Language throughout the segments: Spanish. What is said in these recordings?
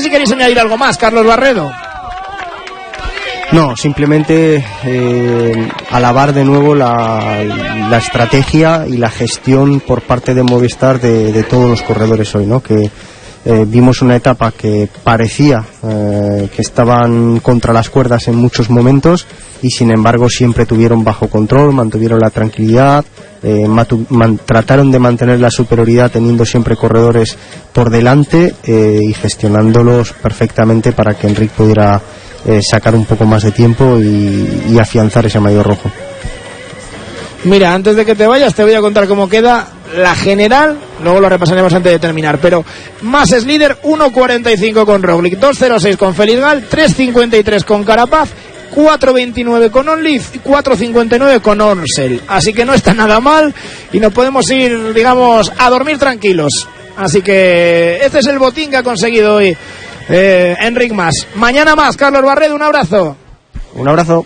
si queréis añadir algo más, Carlos Barredo. No, simplemente alabar de nuevo la estrategia y la gestión por parte de Movistar de todos los corredores hoy, ¿no? Que vimos una etapa que parecía que estaban contra las cuerdas en muchos momentos y sin embargo siempre tuvieron bajo control, mantuvieron la tranquilidad, trataron de mantener la superioridad teniendo siempre corredores por delante y gestionándolos perfectamente para que Enric pudiera sacar un poco más de tiempo y afianzar ese maillot rojo. Mira, antes de que te vayas te voy a contar cómo queda la general, luego lo repasaremos antes de terminar, pero Mas es líder, 1.45 con Roglic, 2.06 con Félix Gal, 3.53 con Carapaz, 4.29 con Onliz y 4.59 con Orsel, así que no está nada mal y nos podemos ir, digamos, a dormir tranquilos. Así que este es el botín que ha conseguido hoy Enric Mas. Mañana más, Carlos Barredo, un abrazo. Un abrazo.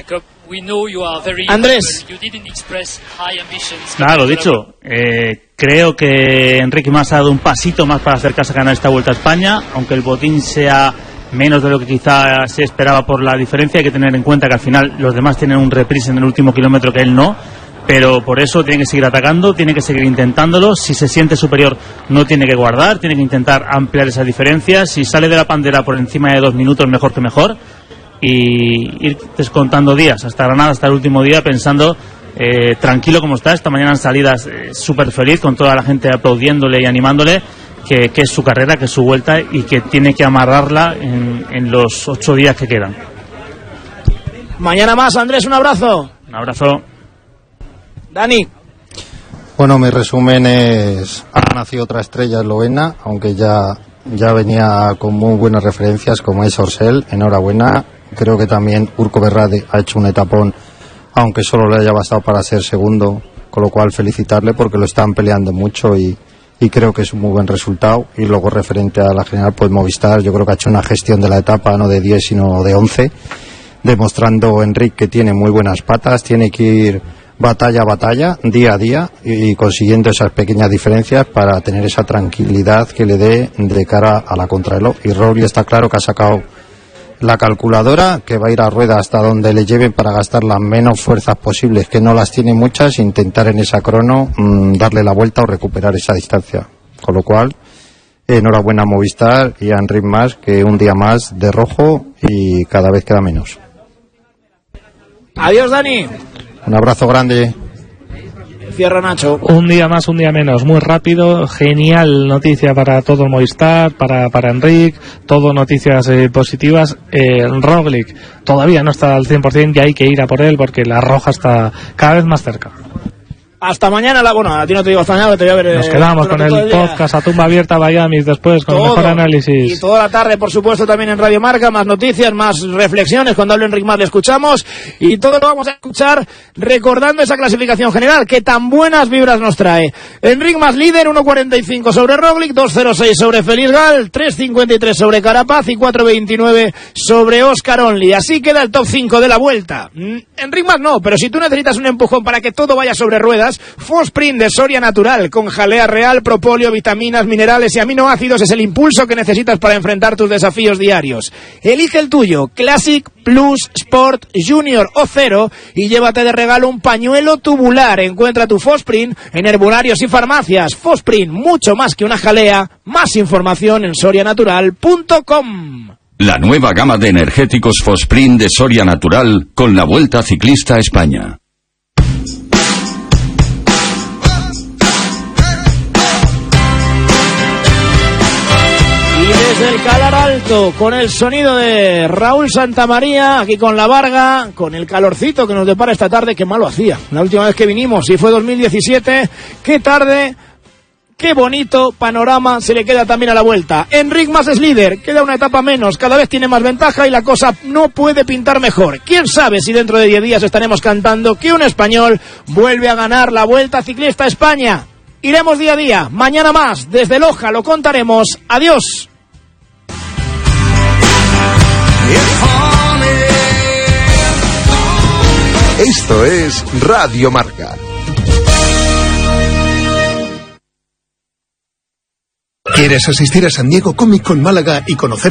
Andrés. Nada, lo dicho, creo que Enric Mas ha dado un pasito más para acercarse a ganar esta Vuelta a España, aunque el botín sea menos de lo que quizá se esperaba por la diferencia. Hay que tener en cuenta que al final los demás tienen un reprise en el último kilómetro que él no, pero por eso tiene que seguir atacando, tiene que seguir intentándolo. Si se siente superior no tiene que guardar, tiene que intentar ampliar esa diferencia. Si sale de la bandera por encima de 2 minutos, mejor que mejor, y ir descontando días hasta Granada, hasta el último día, pensando tranquilo como está. Esta mañana en salidas súper feliz, con toda la gente aplaudiéndole y animándole, que es su carrera, que es su vuelta y que tiene que amarrarla en los 8 días que quedan. Mañana más, Andrés, un abrazo. Un abrazo. Dani. Bueno, mi resumen es: ha nacido otra estrella eslovena, aunque ya venía con muy buenas referencias, como es Orsel. Enhorabuena. Creo que también Urko Berrade ha hecho un etapón, aunque solo le haya bastado para ser segundo, con lo cual felicitarle porque lo están peleando mucho y creo que es un muy buen resultado. Y luego, referente a la general, pues Movistar, yo creo que ha hecho una gestión de la etapa no de 10 sino de 11, demostrando Enric que tiene muy buenas patas, tiene que ir batalla a batalla, día a día, y consiguiendo esas pequeñas diferencias para tener esa tranquilidad que le dé de cara a la contrarreloj. Y Roglic está claro que ha sacado la calculadora, que va a ir a rueda hasta donde le lleven para gastar las menos fuerzas posibles, que no las tiene muchas, intentar en esa crono darle la vuelta o recuperar esa distancia. Con lo cual, enhorabuena a Movistar y a Enric Mas, que un día más de rojo y cada vez queda menos. Adiós, Dani. Un abrazo grande. Cierra Nacho. Un día más, un día menos, muy rápido, genial noticia para todo el Movistar, para Enric, todo noticias positivas. Roglic todavía no está al 100% y hay que ir a por él porque la roja está cada vez más cerca. Hasta mañana, bueno, a ti no te digo hasta mañana, te voy a ver. Nos quedamos con el podcast a tumba abierta Miami después, con todo, el mejor análisis. Y toda la tarde, por supuesto, también en Radio Marca, más noticias, más reflexiones. Cuando hable Enric Mas le escuchamos. Y todo lo vamos a escuchar recordando esa clasificación general que tan buenas vibras nos trae. Enric Mas líder, 1.45 sobre Roglic, 2.06 sobre Félix Gal, 3.53 sobre Carapaz y 4.29 sobre Oscar Only. Así queda el top 5 de la Vuelta. Enric Mas no, pero si tú necesitas un empujón para que todo vaya sobre ruedas, Fosprint de Soria Natural, con jalea real, propóleo, vitaminas, minerales y aminoácidos, es el impulso que necesitas para enfrentar tus desafíos diarios. Elige el tuyo, Classic, Plus, Sport, Junior o Cero, y llévate de regalo un pañuelo tubular. Encuentra tu Fosprint en herbolarios y farmacias. Fosprint, mucho más que una jalea. Más información en sorianatural.com. La nueva gama de energéticos Fosprint de Soria Natural con la Vuelta Ciclista a España. Desde el Calar Alto, con el sonido de Raúl Santamaría, aquí con la Varga, con el calorcito que nos depara esta tarde. Qué malo hacía la última vez que vinimos, y fue 2017. Qué tarde, qué bonito panorama se le queda también a la Vuelta. Enric Mas es líder, queda una etapa menos, cada vez tiene más ventaja y la cosa no puede pintar mejor. ¿Quién sabe si dentro de 10 días estaremos cantando que un español vuelve a ganar la Vuelta Ciclista a España? Iremos día a día, mañana más, desde Loja lo contaremos. Adiós. Esto es Radio Marca. ¿Quieres asistir a San Diego Comic Con Málaga y conocer